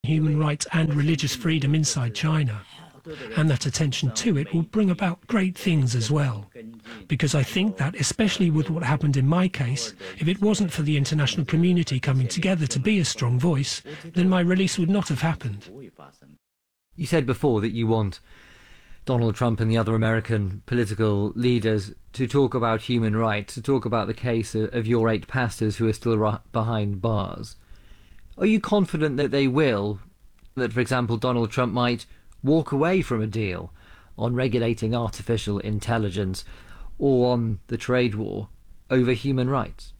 human rights and religious freedom inside China. And that attention to it will bring about great things as well. Because I think that, especially with what happened in my case, if it wasn't for the international community coming together to be a strong voice, then my release would not have happened. You said before that you want Donald Trump and the other American political leaders to talk about human rights, to talk about the case of your 8 pastors who are still behind bars. Are you confident that they will, that, for example, Donald Trump might walk away from a deal on regulating artificial intelligence or on the trade war over human rights?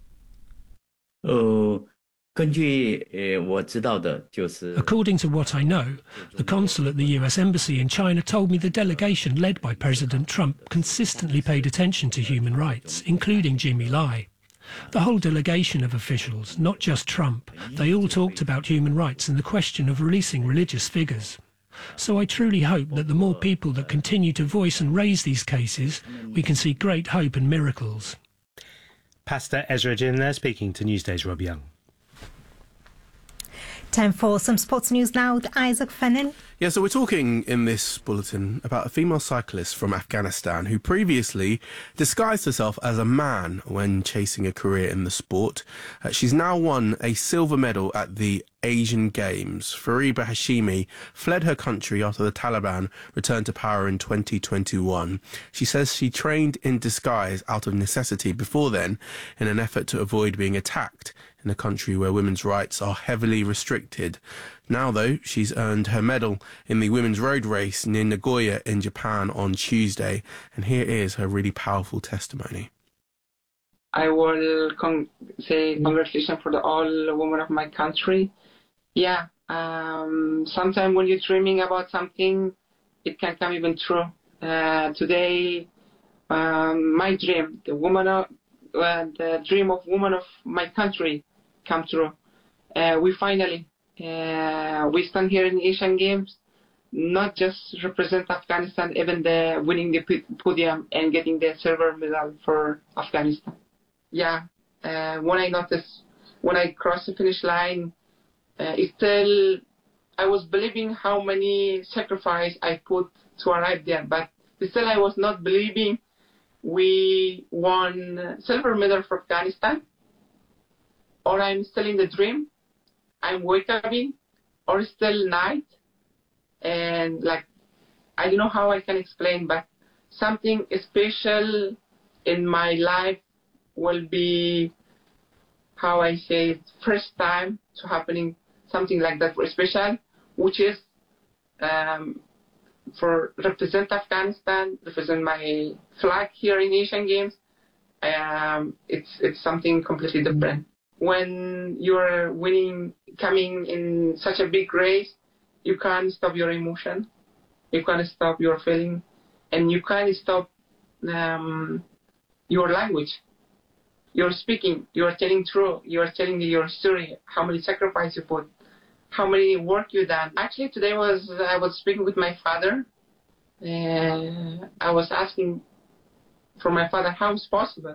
According to what I know, the consul at the US Embassy in China told me the delegation led by President Trump consistently paid attention to human rights, including Jimmy Lai. The whole delegation of officials, not just Trump, they all talked about human rights and the question of releasing religious figures. So I truly hope that the more people that continue to voice and raise these cases, we can see great hope and miracles. Pastor Ezra Jin there, speaking to Newsday's Rob Young. Time for some sports news now with Isaac Fennin. Yeah, so we're talking in this bulletin about a female cyclist from Afghanistan who previously disguised herself as a man when chasing a career in the sport. She's now won a silver medal at the Asian Games. Fariba Hashimi fled her country after the Taliban returned to power in 2021. She says she trained in disguise out of necessity before then in an effort to avoid being attacked in a country where women's rights are heavily restricted. Now, though, she's earned her medal in the women's road race near Nagoya in Japan on Tuesday. And here is her really powerful testimony. I will say congratulations for all women of my country. Yeah, sometimes when you're dreaming about something, it can come even true. Today, my dream, the dream of women of my country come true. We finally, we stand here in Asian Games, not just represent Afghanistan, even winning the podium and getting the silver medal for Afghanistan. Yeah, when I crossed the finish line, I was believing how many sacrifice I put to arrive there, but still I was not believing we won silver medal for Afghanistan, or I'm still in the dream, I'm waking, or still night, and I don't know how I can explain, but something special in my life will be, how I say it, first time to happening something like that for special, which is for represent Afghanistan, represent my flag here in Asian Games. It's something completely different. When you're winning, coming in such a big race, you can't stop your emotion, you can't stop your feeling, and you can't stop your language. You're speaking, you're telling truth, you're telling your story, how many sacrifices you put, how many work you done. Actually, today I was speaking with my father, and I was asking for my father how it's possible.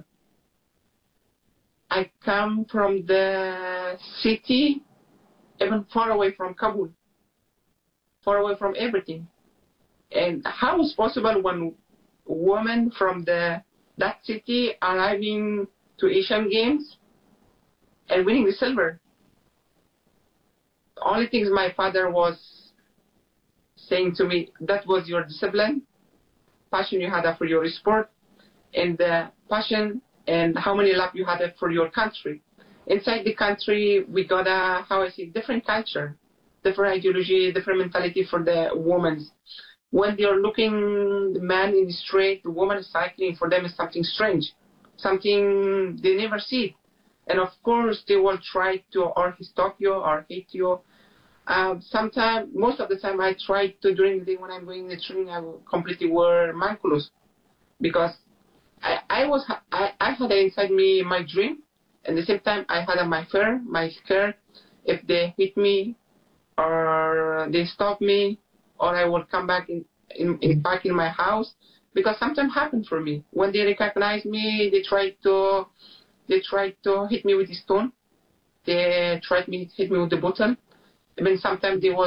I come from the city, even far away from Kabul, far away from everything. And how is possible when women from that city arriving to Asian Games and winning the silver? The only things my father was saying to me, that was your discipline, passion you had for your sport, and the passion and how many love you had for your country. Inside the country, we got different culture, different ideology, different mentality for the women. When they're looking the man in the street, the woman cycling, for them is something strange, something they never see. And of course, they will try to or stalk you or hate you. Sometimes, most of the time, I try to, during the day when I'm going the training, I will completely wear my clothes, because I had inside me my dream, and at the same time I had my fear, my scare. If they hit me or they stop me, or I will come back back in my house, because sometimes happen for me when they recognize me, they try to hit me with a stone, they try to hit me with the bottle. Even sometimes they was